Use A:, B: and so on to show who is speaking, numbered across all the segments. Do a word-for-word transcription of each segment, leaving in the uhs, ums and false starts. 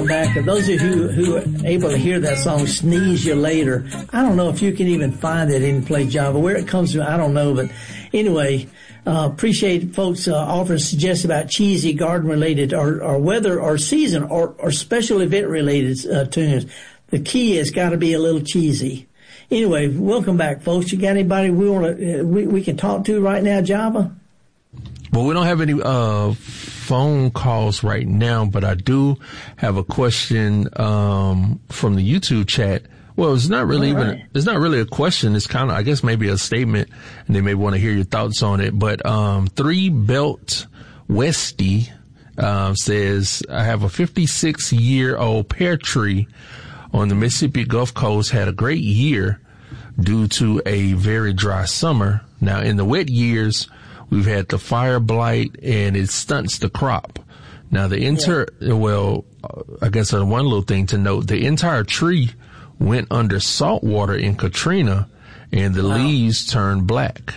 A: welcome back. For those of you who are able to hear that song, Sneeze You Later, I don't know if you can even find it in Play Java. Where it comes from, I don't know. But anyway, uh, appreciate folks uh, offering suggestions about cheesy garden-related or, or weather or season or, or special event-related uh, tunes. The key has got to be a little cheesy. Anyway, welcome back, folks. You got anybody we want to uh, we, we can talk to right now, Java?
B: Well, we don't have any uh phone calls right now, but I do have a question um from the YouTube chat. Well, it's not really All even right. it's not really a question. It's kind of, I guess, maybe a statement, and they may want to hear your thoughts on it. But um Three Belt Westy uh, says, I have a fifty-six year old pear tree on the Mississippi Gulf Coast, had a great year due to a very dry summer. Now, in the wet years, we've had the fire blight, and it stunts the crop. Now, the inter, yeah. well, I guess uh, one little thing to note, the entire tree went under salt water in Katrina, and the wow. leaves turned black.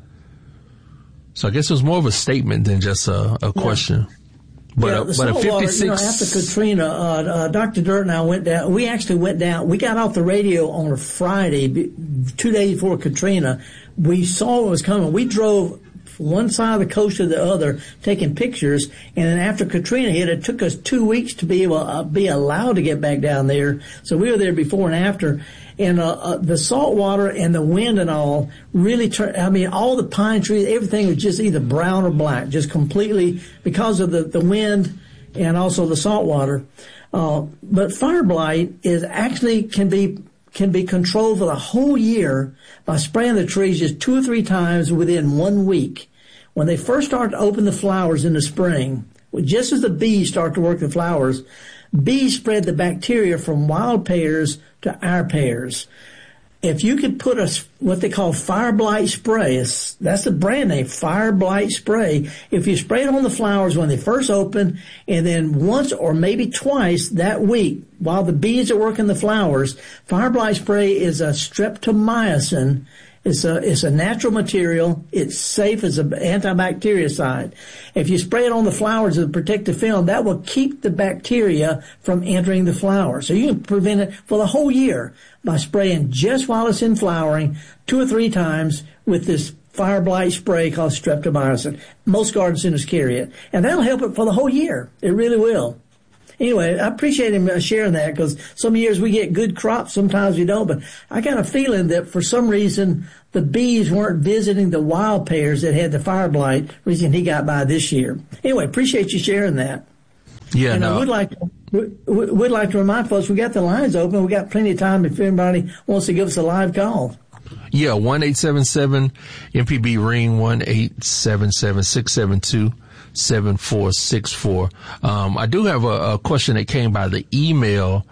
B: So I guess it was more of a statement than just a, a question. Yeah. But,
A: yeah,
B: a, but a fifty-six.
A: You know, after Katrina, uh, uh, Doctor Dirt and I went down. We actually went down. We got off the radio on a Friday, two days before Katrina. We saw it was coming. We drove from one side of the coast to the other, taking pictures. And then after Katrina hit, it took us two weeks to be able to uh, be allowed to get back down there. So we were there before and after. And uh, uh, the salt water and the wind and all really turned, I mean, all the pine trees, everything was just either brown or black, just completely because of the, the wind and also the salt water. Uh, but fire blight is actually can be can be controlled for the whole year by spraying the trees just two or three times within one week. When they first start to open the flowers in the spring, just as the bees start to work the flowers, bees spread the bacteria from wild pears to our pears. If you could put a, what they call fire blight spray, that's the brand name, fire blight spray. If you spray it on the flowers when they first open, and then once or maybe twice that week while the bees are working the flowers, fire blight spray is a streptomycin. It's a, it's a natural material. It's safe as an antibactericide. If you spray it on the flowers as a protective film, that will keep the bacteria from entering the flower. So you can prevent it for the whole year by spraying just while it's in flowering two or three times with this fire blight spray called streptomycin. Most garden centers carry it. And that'll help it for the whole year. It really will. Anyway, I appreciate him sharing that because some years we get good crops, sometimes we don't. But I got a feeling that for some reason the bees weren't visiting the wild pears that had the fire blight, reason he got by this year. Anyway, appreciate you sharing that.
B: Yeah,
A: and
B: no.
A: I would like to, we, we'd like to remind folks we got the lines open. We got plenty of time if anybody wants to give us a live call.
B: Yeah, one eight seven seven M P B ring, one eight seven seven six seven two seven four six four. Um, I do have a, a question that came by the email.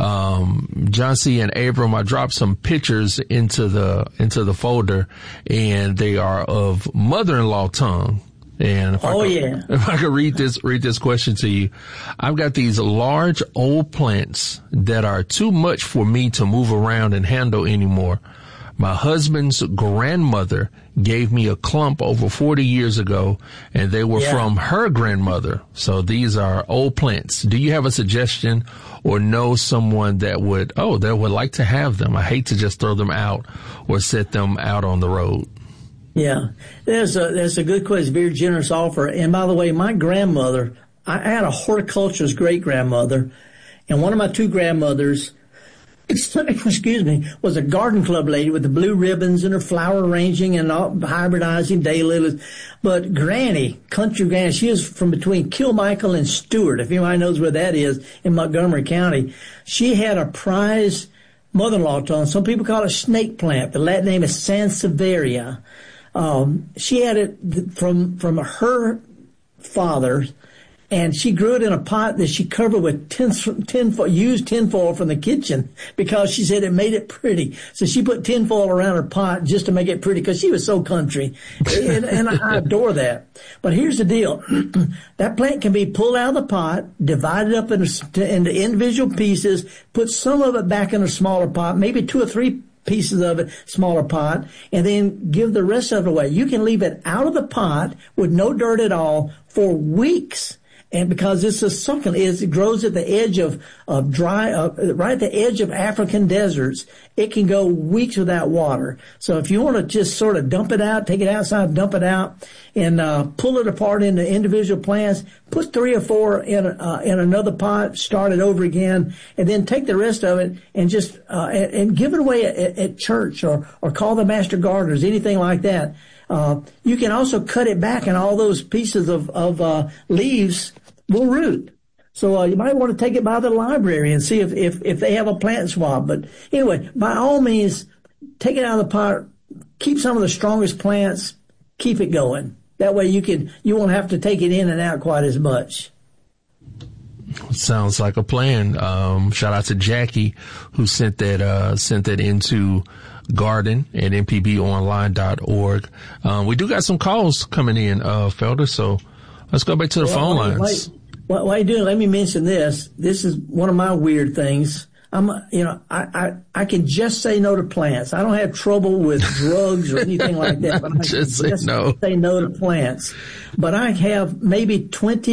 B: Um, John C. and Abram, I dropped some pictures into the, into the folder, and they are of mother-in-law tongue. And if
A: oh,
B: I could,
A: yeah.
B: if I could read this, read this question to you. I've got these large old plants that are too much for me to move around and handle anymore. My husband's grandmother gave me a clump over forty years ago, and they were yeah. from her grandmother. So these are old plants. Do you have a suggestion or know someone that would, oh, that would like to have them? I hate to just throw them out or set them out on the road.
A: Yeah, there's a, there's a good question, very generous offer. And by the way, my grandmother, I had a horticulturist great grandmother, and one of my two grandmothers, excuse me, was a garden club lady with the blue ribbons and her flower arranging and all, hybridizing daylilies. But Granny, country Granny, she is from between Kilmichael and Stewart, if anybody knows where that is in Montgomery County. She had a prize mother-in-law tongue. Some people call it snake plant. The Latin name is Sansevieria. Um, she had it from, from her father, and she grew it in a pot that she covered with tin, tin, used tinfoil from the kitchen because she said it made it pretty. So she put tinfoil around her pot just to make it pretty because she was so country. and, and I adore that. But here's the deal. That plant can be pulled out of the pot, divided up into, into individual pieces, put some of it back in a smaller pot, maybe two or three pieces of it, smaller pot, and then give the rest of it away. You can leave it out of the pot with no dirt at all for weeks. and because it's a succulent, it grows at the edge of, of dry, uh, right at the edge of African deserts. It can go weeks without water. So if you want to just sort of dump it out, take it outside, dump it out, and uh, pull it apart into individual plants, put three or four in uh, in another pot, start it over again, and then take the rest of it and just uh, and, and give it away at, at church or or call the master gardeners, anything like that. Uh, you can also cut it back, and all those pieces of, of, uh, leaves will root. So, uh, you might want to take it by the library and see if, if, if they have a plant swab. But anyway, by all means, take it out of the pot, keep some of the strongest plants, keep it going. That way you can, you won't have to take it in and out quite as much.
B: Sounds like a plan. Um, shout out to Jackie who sent that, uh, sent that into garden at m p b online dot org. Um, we do got some calls coming in, uh, Felder, so let's go back to the well, phone wait, lines.
A: Wait, while, while you're doing, let me mention this. This is one of my weird things. I'm, you know, I, I, I can just say no to plants. I don't have trouble with drugs or anything like that, but I
B: just
A: can
B: say
A: just
B: no.
A: say no to plants. But I have maybe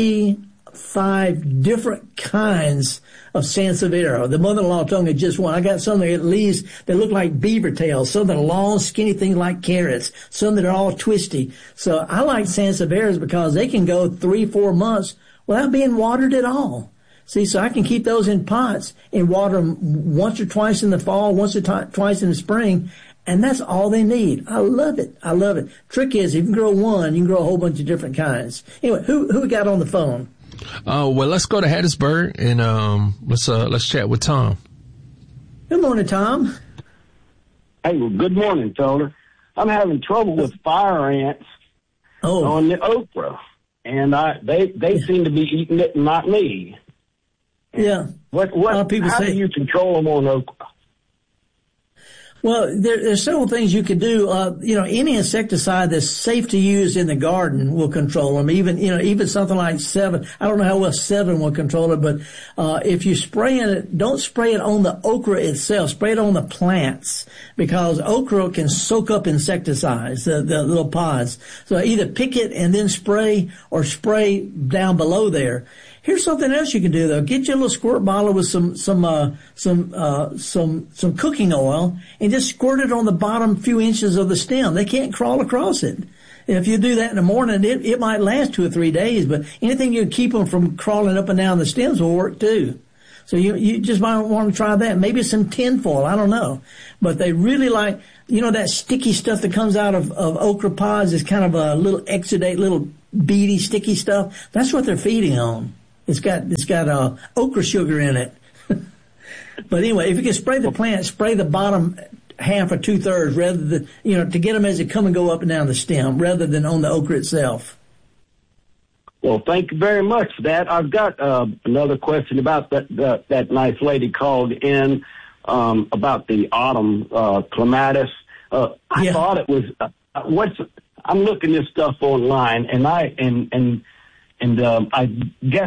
A: twenty-five different kinds of sansevieria. The mother-in-law told me just one. I got some that leaves that look like beaver tails, some that are long, skinny things like carrots, some that are all twisty. So I like sansevierias because they can go three, four months without being watered at all. See, so I can keep those in pots and water them once or twice in the fall, once or t- twice in the spring, and that's all they need. I love it. I love it. Trick is, if you can grow one, you can grow a whole bunch of different kinds. Anyway, who who we got on the phone?
B: Uh, well, let's go to Hattiesburg and um, let's uh, let's chat with Tom.
A: Good morning, Tom.
C: Hey, well, good morning, Felder. I'm having trouble with fire ants
A: oh.
C: on the okra, and I they they yeah. seem to be eating it, and not me.
A: Yeah.
C: What what?
A: People
C: how
A: say,
C: do you control them on okra?
A: Well, there, there's several things you could do. Uh, you know, any insecticide that's safe to use in the garden will control them. Even, you know, even something like Sevin. I don't know how well Sevin will control it, but, uh, if you spray it, don't spray it on the okra itself. Spray it on the plants because okra can soak up insecticides, the, the little pods. So either pick it and then spray or spray down below there. Here's something else you can do though. Get your little squirt bottle with some, some, uh, some, uh, some, some cooking oil and just squirt it on the bottom few inches of the stem. They can't crawl across it. If you do that in the morning, it, it might last two or three days, but anything you keep them from crawling up and down the stems will work too. So you, you just might want to try that. Maybe some tinfoil. I don't know. But they really like, you know, that sticky stuff that comes out of, of okra pods is kind of a little exudate, little beady, sticky stuff. That's what they're feeding on. It's got, it's got, uh, okra sugar in it. But anyway, if you can spray the plant, spray the bottom half or two thirds rather than, you know, to get them as they come and go up and down the stem rather than on the okra itself.
C: Well, thank you very much for that. I've got, uh, another question about that, that, that nice lady called in, um, about the autumn, uh, clematis. Uh, I
A: yeah.
C: thought it was, uh, what's, I'm looking this stuff online and I, and, and, And um, I guess